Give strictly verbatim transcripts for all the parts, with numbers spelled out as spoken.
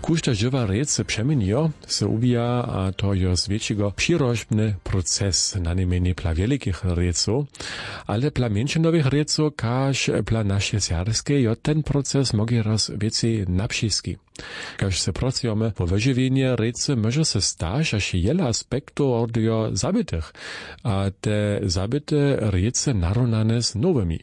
Kużda żywa rec przemienio se ubija, a to jest większego przyrożbny proces na niemienie dla wielkich reców, ale dla mniejszych nowych reców, każ dla naszej serskie, jo ten proces mogę raz więcej naprzysky. Każ se pracujemy po wyżywieniu recy, może se stać, że się wiele aspektów od zabytych, a te zabyte rece narównane z nowymi.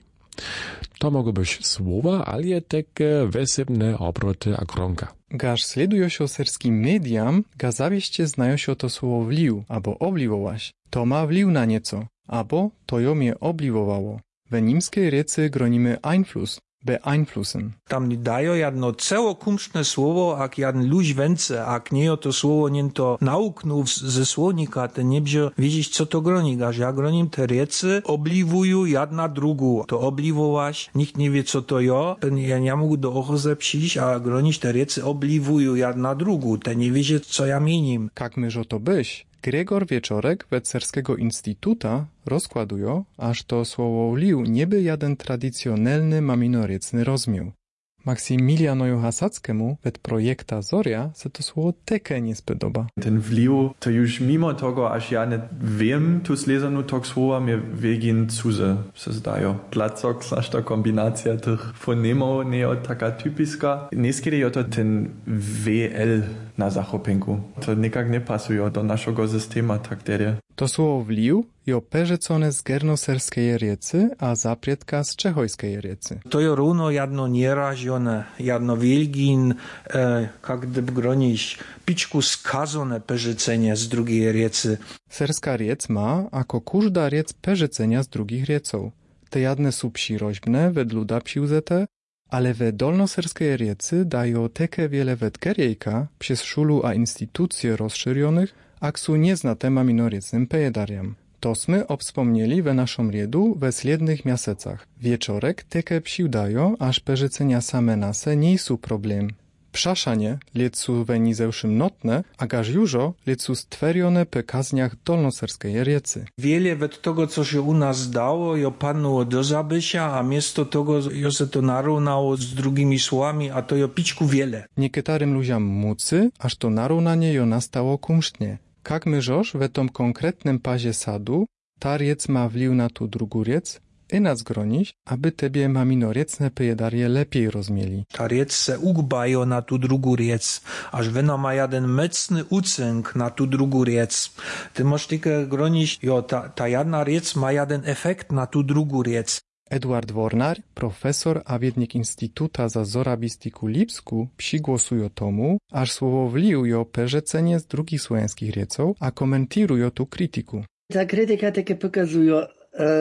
To mogą być słowa, ale takie wesebne obroty a gronka. Gaż sledują się serskim mediam, ga zawieście znają się to słowo wlił, albo obliwołaś. To ma wlił na nieco, albo to ją mnie obliwowało. We niemskiej recy gronimy Einfluss, beeinflussen. Tam dają jedno celokumszne słowo, jak jeden luź węce, jak nie to słowo nie to nauknął ze słownika, to nie będzie wiedzieć, co to groni. Gaż ja gronim te recy, obliwują jedna drugą. To obliwować, nikt nie wie, co to jo. Ja nie mogę do ochozy przyjść, a gronić te recy obliwują jedna drugą. Te nie wie, co ja mienim. Jak myżo to byś? Gregor Wieczorek Wecerskiego Instytuta rozkładują, aż to słowo liu nie by jeden tradycjonalny maminoriecny rozmiał. Maksymilianoju Hasackiemu wet projekta Zoria se to słowo teke nie spodoba. Ten wliu to już mimo tego, aż ja nie wiem tu slezanu tok słowa, mnie wegin cuze se zdają. Placok, ta kombinacja tych fonemów nie jest taka typiska. Nieskedy je to ten W L na zachopenku. To nikak nie pasuje do naszego systema tak tedy. To słowo wliu jo perzecone z gernoserskiej riecy, a zapriedka z czechojskiej riecy. To je równo jedno nierażone, jedno wielgin, e, jak gdyby gronić, piczku skazone perzecenie z drugiej riecy. Serska riec ma, ako kużda riec perzecenia z drugich rieców. Te jadne są przyroźbne, wedluda przyuzete, ale we dolnoserskiej riecy dają takie wiele wetgeriejka przez szulu a instytucje rozszerzonych, ak są nieznate maminoriecnym pejedariam. To smy obspomnieli we naszą riedu we slednych miasecach. Wieczorek teke przyudają, aż perzecenia same nase nie są problem. Przaszanie lecu we nizewszym notne, a gaż jużo lecu stwerione pe kazniach dolnoserskiej riecy. Wiele wet tego, co się u nas dało, jo panło do zabysia, a miesto tego jo se to narównało z drugimi słowami, a to jo piczku wiele. Nieketarym ludziom mucy, aż to narównanie jo nastało kumsztnie. Jak myżoż we tom konkretnym pazie sadu, ta riec ma wlił na tu drugu riec, i nas gronić, aby tebie maminoriecne pejedarie lepiej rozmieli. Ta riec se ugbajo na tu drugu riec, aż wena ma jeden mocny ucynk na tu drugu riec. Ty możesz tylko gronić, jo, ta, ta jedna riec ma jeden efekt na tu drugu riec. Edward Wornar, profesor a wiednik Instytuta za zorabistiku Lipsku, przygłosują tomu, aż słowo wlił jo perzecenie z drugich słowiańskich rieców, a komentirują tu krytyku. Ta krytyka takie pokazują e,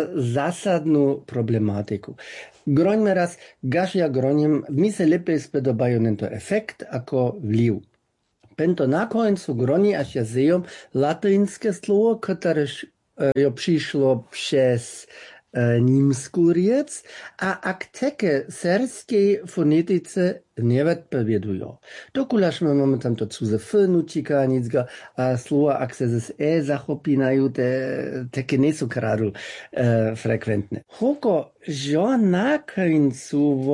zasadną problematyku. Grońmy raz, gaż ja gronim, mi se lepiej spodobają to efekt, ako wlił. Pento na końcu groni, aż ja zeją latyńskie słowo, które e, przyszło przez niemsku riec, a akteke serskiej fonetyce nie odpowiadają. Dokulaż my mamy tam to cuze f nucika, nicga, a słowa ak se z e zachopinają, te takie nie są kradu e, frekwentne. Hoko, że na końcu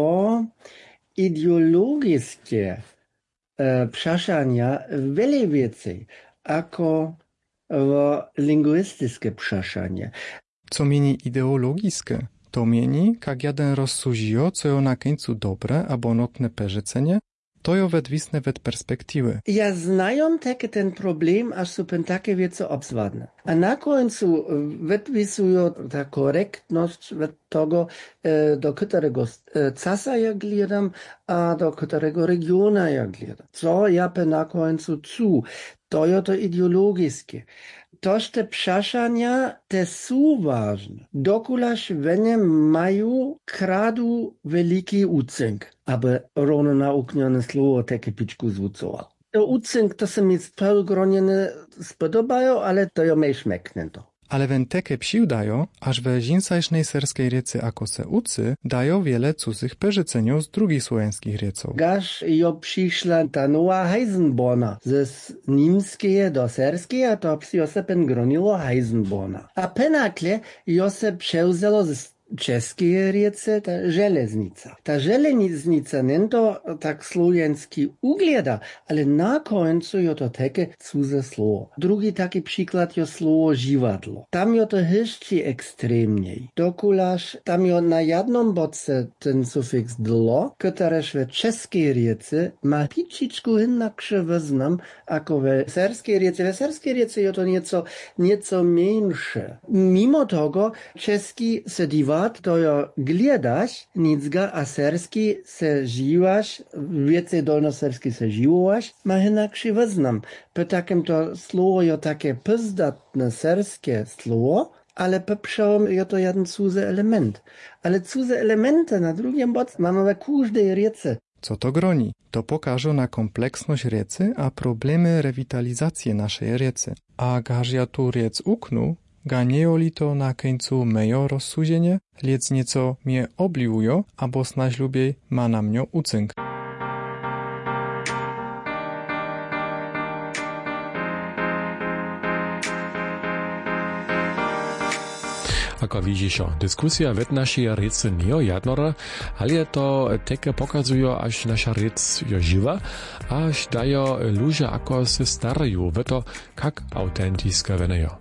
ideologiskie e, przeszania wiele więcej, ako lingwistyczne przeszanie. Co mieni ideologiskie? To mieni, jak jeden rozsuzio, co jo na końcu dobre, albo notne perzecenie, to jo wedwisne wed perspektywy. Ja znają takie ten problem, aż są takie wiece obzwadne. A na końcu wedwisują ta korektność tego, do którego casa ja gledam, a do którego regiona ja gledam. Co ja pe na końcu cu, to jo to ideologiskie. Toż te przeszania te są ważne. Dokulaż wenie mają kradu wielki ucynk, aby równo nauknione słowo takie piczku zwucowało. To ucynk to se mi spelgroniene spodobają, ale to jo mej szmekne to. Ale wen teke przyudają, aż we zinsajsznej serskiej riecy ako se ucy dają wiele cudzych perzeceniów z drugich słowiańskich rieców. Gaż jo przyszła ta nowa Heisenborna ze niemskie do serskie, a to jo se pen gronilo Heisenborna. A penakle jo se przewzelo z českej riece ta železnica. Ta železnica nento tak slovenski ugleda, ale na końcu je to také cudze slovo. Drugi taki przykład je slovo živadlo. Tam je to jeszcze ekstremniej. Dokulaż tam je na jednom bodce ten sufiks dlo, ktoreż w czeskiej riece ma pičičku inakszy wyznam, ako we serskiej riece. We serskiej riece je to nieco, nieco mniejsze. Mimo tego czeski se divat, to je gledaš, nicga, a serski se živaš, wiece dolnoserski se živovaš, ma inakszy wyznam. Po takim to slovo je takie pizdatne serskie slovo, ale poprzedł je to jeden cudzy element. Ale cudze elementy na drugim boku mamy we każdej riece. Co to groni? To pokaże na kompleksność riecy, a problemy rewitalizacji naszej riecy. A gaż ja tu riec uknu, ga nie to na końcu mejo rozsuzenie, liec nieco mnie obliwujo, abo snaź lubiej ma na mnie ucynk. Ako widzisz, dyskusja w naszej riece nie jednora, ale to takie pokazuje, aż nasza riec je żywa, aż daje ludzie ako se starają, w to, jak autentyczne wenejo.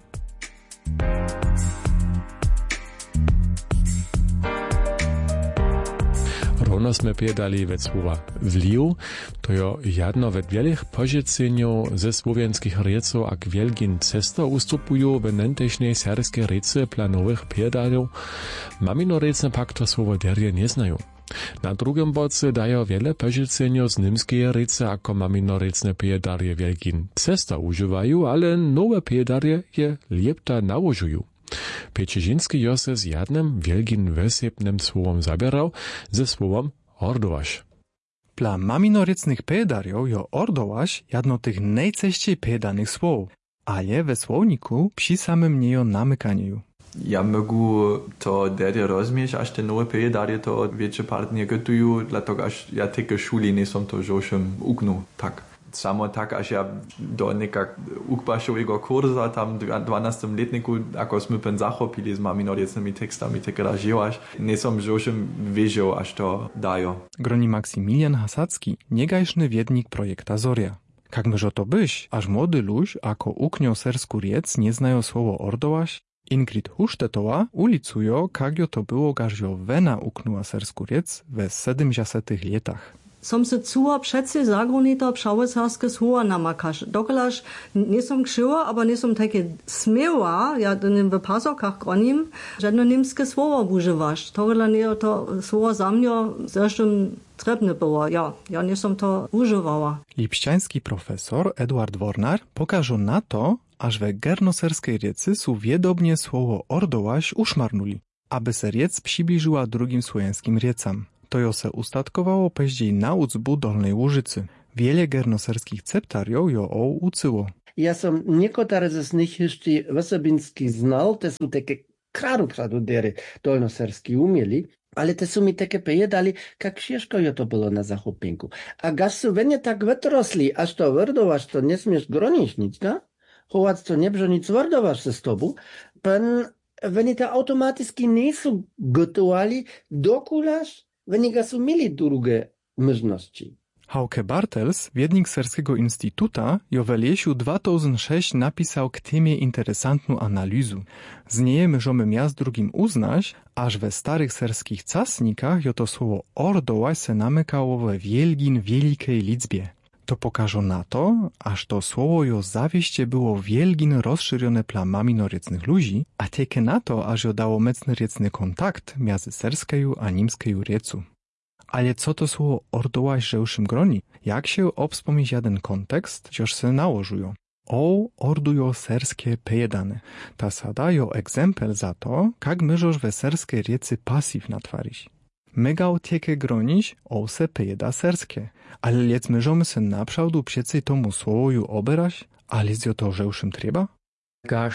Rovno sme pjedali vec słowa vliv, to je jedno ve wielich požiceniów ze słowiańskich riecov, ak wielgin cesto ustupują w nentejšnej serskiej riece planowych pjedalów, mamino riecne pak to słowo derje nie znają. Na drugim boce dają wiele požiceniów z nimskiej riece, ako mamino riecne pjedarje wielgin cesto używają, ale nowe pjedarje je lepta nałožują. Pieczyżyński jo se z jednym wielkim wysepnym słowom zabierał, ze słowom ordowaś. Dla maminorycnych pedarjów jo ordowaś jedno tych najczęściej pedanych słów, ale we słowniku przy samym niejo namykanieju. Ja mogę to derje rozumieć, aż te nowe pedarje to więcej part nie gotują, dlatego aż ja tylko szuli nie są to żoszym uknu, tak. Samo tak, aż ja do nekak ukbašovego kurza tam w dvanastym letniku, ako sme pen zachopili z maminorecnymi tekstami, tak ražievaš, nie som žošem wiedział, aż to dajo. Groni Maksymilian Hasacki, niegajszny wiednik projekta Zoria. Jak myżo to byś, aż młody luź, ako uknio sersku riec, nie znają słowo ordołaś? Ingrid Huštetowa ulicujo, jak jo to było, gaż jo wena uknuła sersku riec we sedemdziesiątych latach. Som se cuła přeci zagrunito pšałocarske słowa namakaš. Dokolaž nisam kšiva, aber nisam takie smiała, ja w pasokach gronim, żadne niemskie słowa używasz. Tohle nie to słowo za mnie zresztą trebne było, ja, ja nisam to używała. Lipšťanski profesor Eduard Warnar pokaże na to, aż we gernoserskiej riecy su wiedobnie słowo ordołaś uszmarnuli, aby se riec przybliżyła drugim słowiańskim riecam. To jo se ustatkowało peździej na ucbu Dolnej Łużycy. Wiele gernoserskich ceptariów jo o ucyło. Ja som niekotare z nich jeszcze Wosobinski znal, te są takie kraru pradudery dolnoserski umieli, ale te są mi takie pojedali, jak ciężko jo to było na zachopinku. A gaż su wenie tak wytrosli, aż to wordowasz, to nie smiesz gronić nic, no? Chowac to nie brzo nic wordowasz ze stobu, pen wenie te automatycznie nie są gotowali, dokulaż Wenie ga su mieli drugie możliwości. Hauke Bartels, wiednik Serskiego Instytuta, jo w lesiu dwa tysiące sześć napisał k temie interesantną analizu. Z niej możemy miast drugim uznać, aż we starych serskich casnikach jo to słowo ordołaś se namykało we wielgin wielkiej liczbie. To pokaże na to, aż to słowo jo zawieście było wielgin rozszerzone plamami norycnych ludzi, a takie na to, aż jo dało mecny riecny kontakt między serskeju a nimskeju riecu. Ale co to słowo ordołaś żełszym groni? Jak się obspomieć jeden kontekst, żeż se nałożują? O, ordujo serskie pejedane. Ta sada jo egzempel za to, jak myżoż we serskiej riecy pasiv natwarić. Megał tieke gronić, o se pejeda serskie. Ale liec myżomy se naprzałdu przecie tomu słowoju oberać, ale z jo to żełszym trzeba? Gaż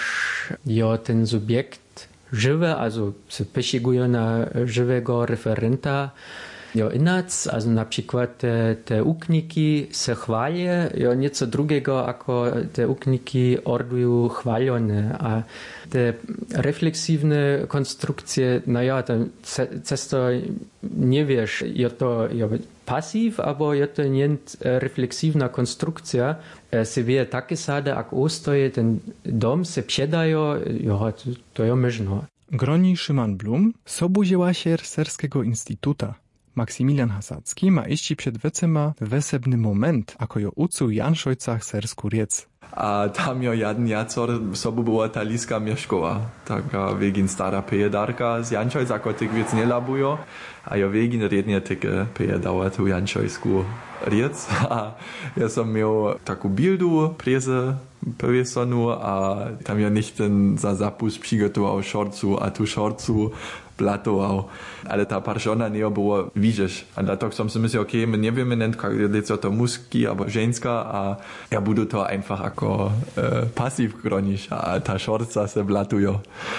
jo ten subjekt żywy, also se pesiguje na żywego referenta, Jo, inac, also na przykład te, te ukniki se chwalie, jo, nieco drugiego, ako te ukniki ordują chwalone, a te refleksywne konstrukcje, no ja, to często nie wiesz, je to jo, pasyw, albo je to nie refleksywna konstrukcja, se wie takie sade, jak ostoje ten dom, se przedają, jo, to, to je możno. Groni Szyman Blum, sobuzielašier Serskiego Instytuta. Maksymilian Hasacki ma iści przed wecema wesebny moment, ako jo ucu Janšojcach sersku riec. A tam jo jeden jacor sobu była ta liska mieszkowa. Taka wegin stara pejedarka z Janšojc, ako tyk wiec nie labujo. A jo wegin rednie tyke pejedała tu Janšojsku riec. A ja som miał taku bildu preze pewesonu, a tam ja nicht ten za zapust przygotował szorcu, a tu szorcu platował. Ale ta parszona nie było widzisz. A dlatego som si myślał, okej, my nie wiemy, co to muski albo żeńska, a ja budu to einfach jako e, pasyw gronić, a ta szorca se blatujo.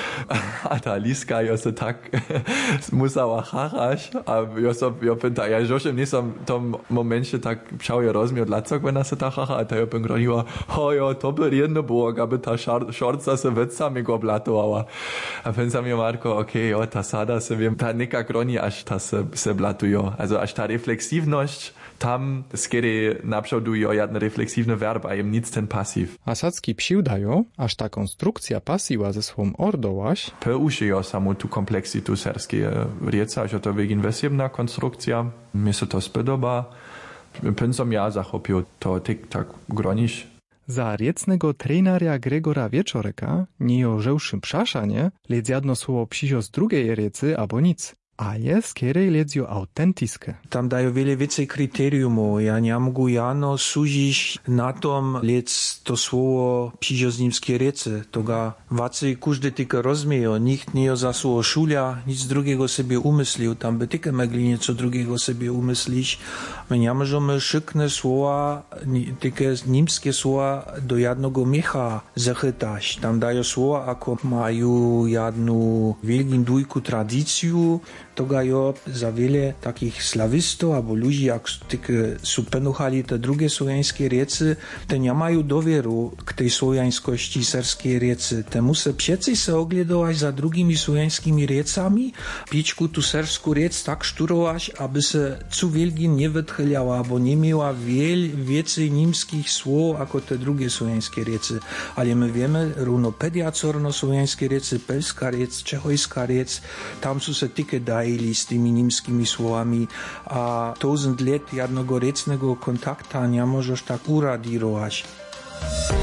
A ta liska jo se tak musała harać, a ja som, ja pyta, ja żoszem nie som w tym momencie tak pszał je rozmiar dlaczego, when ona se tak hacha, a ta ja bym groniła, o jo, to by jedno było, aby ta szorca se wecami go blatowała. A pen sam jo Marko, okej, jo, ta sada se wiem, ta nika groni, aż ta se, se blatujo. Also aż ta refleksywność tam skiery naprzódujo jeden refleksywny verb, a jem nic ten pasyw. Hasacki psiłdajo, aż ta konstrukcja pasywa ze swą ordołaś, Peušijo samo tu kompleksitu serskie rieca, že to vegin vesebna konstrukcja. Mi se to spodoba. Pen som ja zachopil to tik tak groniš. za riecnego trenaria Gregora Wieczoreka nie o żełszym przaszanie, lecz jedno słowo psizio z drugiej riecy albo nic. A je skierej ledzio autentiskie. Tam dają wiele więcej kryteriumów. Ja nie mogę jano służyć na tom, lec to słowo psizio z nimskie riecy. Toga wacy każdy tylko rozumieją. Nikt nie za słowo szulia, nic drugiego sobie umyslił. Tam by tylko mogli nieco drugiego sobie umyslić. My nie możemy szykne słowa, tylko nimskie słowa do jednego miecha zachytać. Tam dają słowa, ako mają jedną wielką dujku tradycję. Toga jo za wiele takich slawistów albo ludzi, jak tylko są penuchali te drugie słowiańskie riecy, te nie mają dowieru k tej słowiańskości serskiej riecy. Te muszę przecież się oglądać za drugimi słowiańskimi riecami, pićku tu serską riec tak szturować, aby się cu wielgi nie wytchylała, bo nie miała wiel, więcej nimskich słów, jako te drugie słowiańskie riecy. Ale my wiemy, równopedia corno-słowiańskie riecy, pelska riec, czechojska riec, tam są się tylko dajeli z tymi nimskimi słowami, a tysiąc lat jednego riecnego kontakta nie możesz tak uradirować.